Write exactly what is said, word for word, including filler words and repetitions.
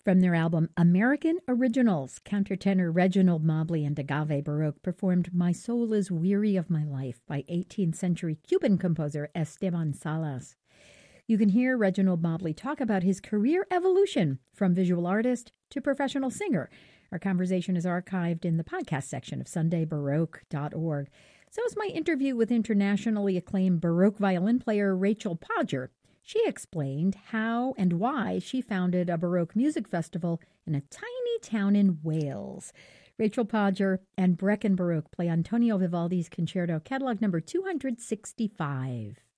From their album American Originals, countertenor Reginald Mobley and Agave Baroque performed My Soul is Weary of My Life by eighteenth century Cuban composer Esteban Salas. You can hear Reginald Mobley talk about his career evolution from visual artist to professional singer. Our conversation is archived in the podcast section of sunday baroque dot org. So is my interview with internationally acclaimed Baroque violin player Rachel Podger. She explained how and why she founded a Baroque music festival in a tiny town in Wales. Rachel Podger and Breckin Baroque play Antonio Vivaldi's Concerto, catalog number two hundred sixty-five.